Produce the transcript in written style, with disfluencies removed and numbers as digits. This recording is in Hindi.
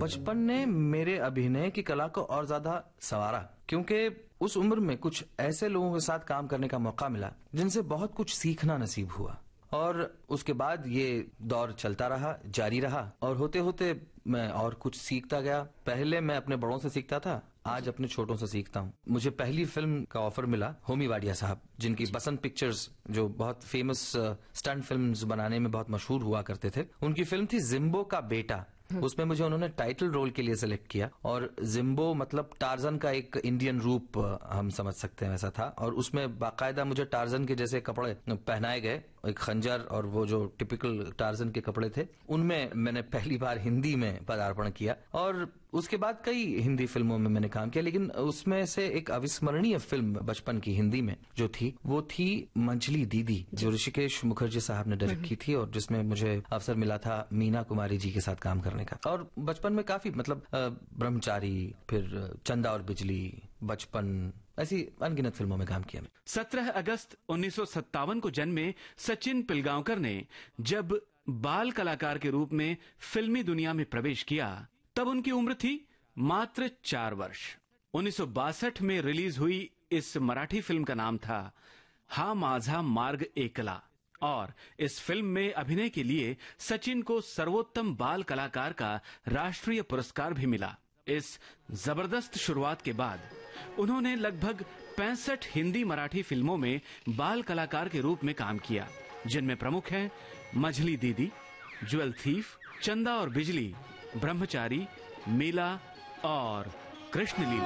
बचपन ने मेरे अभिनय की कला को और ज्यादा संवारा, क्योंकि उस उम्र में कुछ ऐसे लोगों के साथ काम करने का मौका मिला जिनसे बहुत कुछ सीखना नसीब हुआ। और उसके बाद ये दौर चलता रहा, जारी रहा, और होते होते मैं और कुछ सीखता गया। पहले मैं अपने बड़ों से सीखता था, आज अपने छोटों से सीखता हूँ। मुझे पहली फिल्म का ऑफर मिला होमी वाडिया साहब, जिनकी बसंत पिक्चर्स, जो बहुत फेमस स्टंट फिल्म्स बनाने में बहुत मशहूर हुआ करते थे, उनकी फिल्म थी जिम्बो का बेटा। उसमें मुझे उन्होंने टाइटल रोल के लिए सिलेक्ट किया, और जिम्बो मतलब टार्जन का एक इंडियन रूप हम समझ सकते हैं वैसा था। और उसमें बाकायदा मुझे टार्जन के जैसे कपड़े पहनाए गए, एक खंजर और वो जो टिपिकल टार्जन के कपड़े थे, उनमें मैंने पहली बार हिंदी में पदार्पण किया। और उसके बाद कई हिंदी फिल्मों में मैंने काम किया, लेकिन उसमें से एक अविस्मरणीय फिल्म बचपन की हिंदी में जो थी वो थी मंझली दीदी, जो ऋषिकेश मुखर्जी साहब ने डायरेक्ट की थी, और जिसमें मुझे अवसर मिला था मीना कुमारी जी के साथ काम करने का। और बचपन में काफी मतलब ब्रह्मचारी, फिर चंदा और बिजली, बचपन, ऐसी अनगिनत फिल्मों में काम किया। 17 अगस्त 1957 को जन्मे सचिन पिलगांवकर ने जब बाल कलाकार के रूप में फिल्मी दुनिया में प्रवेश किया, तब उनकी उम्र थी मात्र 4 वर्ष। 1962 में रिलीज हुई इस मराठी फिल्म का नाम था हा माझा मार्ग एकला, और इस फिल्म में अभिनय के लिए सचिन को सर्वोत्तम बाल कलाकार का राष्ट्रीय पुरस्कार भी मिला। इस जबरदस्त शुरुआत के बाद उन्होंने लगभग 65 हिंदी मराठी फिल्मों में बाल कलाकार के रूप में काम किया, जिनमें प्रमुख हैं मंझली दीदी, ज्वेल थीफ, चंदा और बिजली, ब्रह्मचारी, मीला और कृष्ण लीला।